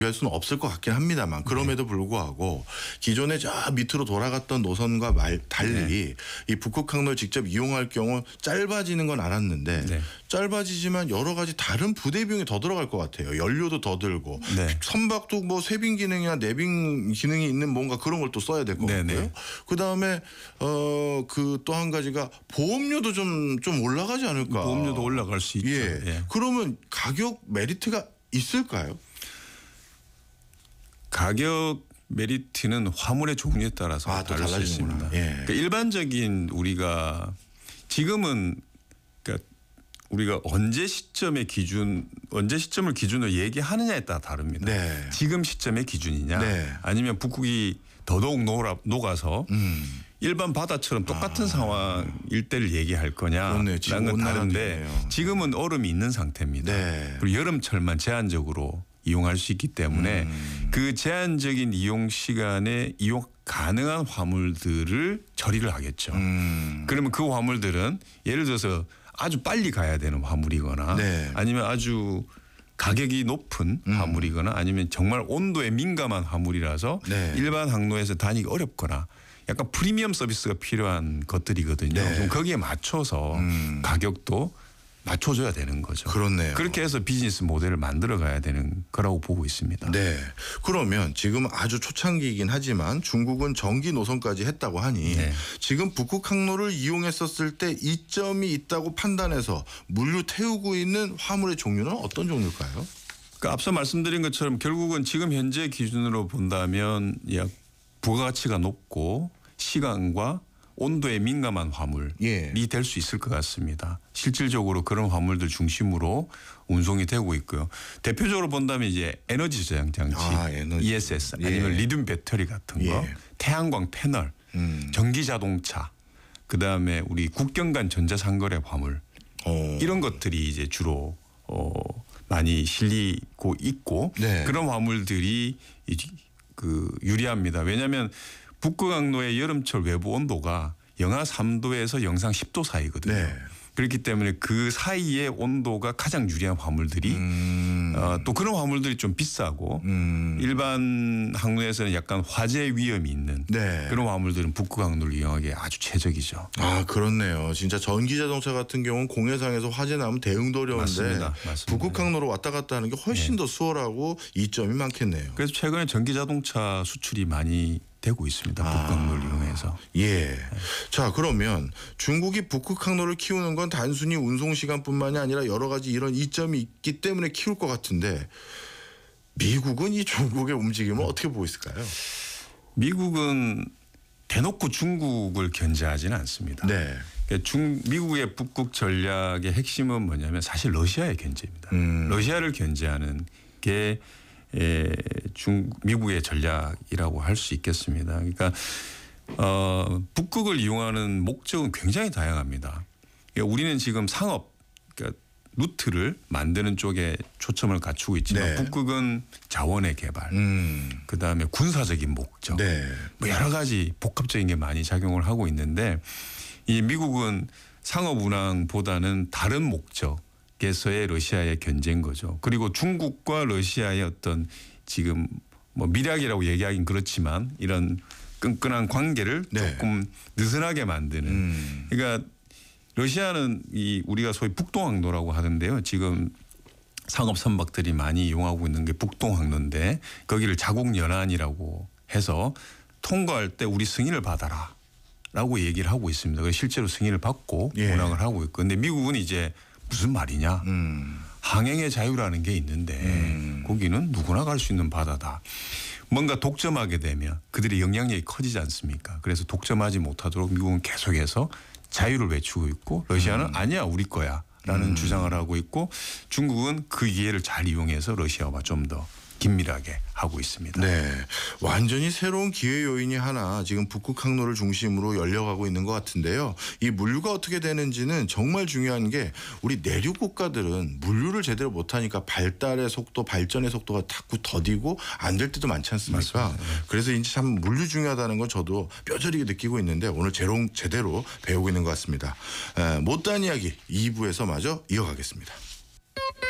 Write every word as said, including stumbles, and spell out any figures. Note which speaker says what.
Speaker 1: 할 수는 없을 것 같긴 합니다만 그럼에도 불구하고 기존에 저 밑으로 돌아갔던 노선과 말, 달리 네. 이 북극 항로를 직접 이용할 경우 짧아지는 건 알았는데 네. 짧아지지만 여러 가지 다른 부대 비용이 더 들어갈 것 같아요. 연료도 더 들고 네. 선박도 뭐 쇠빙 기능이나 내빙 기능이 있는 뭔가 그런 걸 또 써야 될 것 같고요. 그 다음에 어, 그 또 한 가지가 보험료도 좀, 좀 올라가지 않을까.
Speaker 2: 보험료도 올라갈 수 있죠.
Speaker 1: 예. 예. 그러면 가격 메리트가 있을까요?
Speaker 2: 가격 메리트는 화물의 종류에 따라서
Speaker 1: 아,
Speaker 2: 다를 수 있습니다.
Speaker 1: 예.
Speaker 2: 그러니까 일반적인 우리가 지금은 그러니까 우리가 언제 시점의 기준, 언제 시점을 기준으로 얘기하느냐에 따라 다릅니다. 네. 지금 시점의 기준이냐, 네. 아니면 북극이 더더욱 녹아, 녹아서 음. 일반 바다처럼 똑같은 아. 상황일 때를 얘기할 거냐라는 건 다른데 지금은 얼음이 있는 상태입니다. 네. 그리고 여름철만 제한적으로 이용할 수 있기 때문에 음. 그 제한적인 이용 시간에 이용 가능한 화물들을 처리를 하겠죠. 음. 그러면 그 화물들은 예를 들어서 아주 빨리 가야 되는 화물이거나 네. 아니면 아주 가격이 높은 음. 화물이거나 아니면 정말 온도에 민감한 화물이라서 네. 일반 항로에서 다니기 어렵거나 약간 프리미엄 서비스가 필요한 것들이거든요. 네. 그럼 거기에 맞춰서 음. 가격도 맞춰줘야 되는 거죠.
Speaker 1: 그렇네요.
Speaker 2: 그렇게 해서 비즈니스 모델을 만들어 가야 되는 거라고 보고 있습니다.
Speaker 1: 네. 그러면 지금 아주 초창기이긴 하지만 중국은 전기 노선까지 했다고 하니 네. 지금 북극 항로를 이용했었을 때 이점이 있다고 판단해서 물류 태우고 있는 화물의 종류는 어떤 종류일까요?
Speaker 2: 그러니까 앞서 말씀드린 것처럼 결국은 지금 현재 기준으로 본다면 약 부가가치가 높고 시간과 온도에 민감한 화물이 예. 될 수 있을 것 같습니다. 실질적으로 그런 화물들 중심으로 운송이 되고 있고요. 대표적으로 본다면 이제 에너지 저장 장치, 아, 에너지. 이에스에스 아니면 예. 리튬 배터리 같은 거, 예. 태양광 패널, 음. 전기 자동차, 그 다음에 우리 국경 간 전자상거래 화물 오. 이런 것들이 이제 주로 어, 많이 실리고 있고 네. 그런 화물들이 그 유리합니다. 왜냐하면 북극 항로의 여름철 외부 온도가 영하 삼 도에서 영상 십 도 사이거든요. 네. 그렇기 때문에 그 사이의 온도가 가장 유리한 화물들이 음. 어, 또 그런 화물들이 좀 비싸고 음. 일반 항로에서는 약간 화재 위험이 있는 네. 그런 화물들은 북극 항로를 이용하기에 아주 최적이죠.
Speaker 1: 아 그렇네요. 진짜 전기 자동차 같은 경우는 공해상에서 화재 나면 대응도 어려운데 맞습니다. 맞습니다. 북극 항로로 왔다 갔다 하는 게 훨씬 네. 더 수월하고 이점이 많겠네요.
Speaker 2: 그래서 최근에 전기 자동차 수출이 많이 되고 있습니다. 북극 항로를 아, 이용해서.
Speaker 1: 예. 네. 자 그러면 중국이 북극 항로를 키우는 건 단순히 운송 시간뿐만이 아니라 여러 가지 이런 이점이 있기 때문에 키울 것 같은데 미국은 이 중국의 움직임을 어떻게 보고 있을까요?
Speaker 2: 미국은 대놓고 중국을 견제하지는 않습니다. 네. 그러니까 중 미국의 북극 전략의 핵심은 뭐냐면 사실 러시아의 견제입니다. 음. 러시아를 견제하는 게 예, 중 미국의 전략이라고 할 수 있겠습니다. 그러니까 어, 북극을 이용하는 목적은 굉장히 다양합니다. 그러니까 우리는 지금 상업, 그러니까 루트를 만드는 쪽에 초점을 갖추고 있지만 네. 북극은 자원의 개발, 음. 그 다음에 군사적인 목적, 네. 뭐 여러 가지 복합적인 게 많이 작용을 하고 있는데 이 미국은 상업 운항보다는 다른 목적. 에서의 러시아의 견제인 거죠. 그리고 중국과 러시아의 어떤 지금 뭐 밀약이라고 얘기하긴 그렇지만 이런 끈끈한 관계를 네. 조금 느슨하게 만드는. 음. 그러니까 러시아는 이 우리가 소위 북동항로라고 하던데요. 지금 상업 선박들이 많이 이용하고 있는 게 북동항로인데 거기를 자국연안이라고 해서 통과할 때 우리 승인을 받아라 라고 얘기를 하고 있습니다. 그래서 실제로 승인을 받고 예. 운항을 하고 있고. 그런데 미국은 이제 무슨 말이냐. 음. 항행의 자유라는 게 있는데 음. 거기는 누구나 갈 수 있는 바다다. 뭔가 독점하게 되면 그들의 영향력이 커지지 않습니까? 그래서 독점하지 못하도록 미국은 계속해서 자유를 외치고 있고 러시아는 음. 아니야 우리 거야 라는 음. 주장을 하고 있고 중국은 그 기회를 잘 이용해서 러시아와 좀 더 긴밀하게 하고 있습니다.
Speaker 1: 네, 완전히 새로운 기회 요인이 하나 지금 북극 항로를 중심으로 열려가고 있는 것 같은데요. 이 물류가 어떻게 되는지는 정말 중요한 게 우리 내륙 국가들은 물류를 제대로 못하니까 발달의 속도, 발전의 속도가 자꾸 더디고 안 될 때도 많지 않습니까? 맞습니다. 그래서 이제 참 물류 중요하다는 건 저도 뼈저리게 느끼고 있는데 오늘 제롱 제대로 배우고 있는 것 같습니다. 에, 못다한 이야기 이 부에서 마저 이어가겠습니다.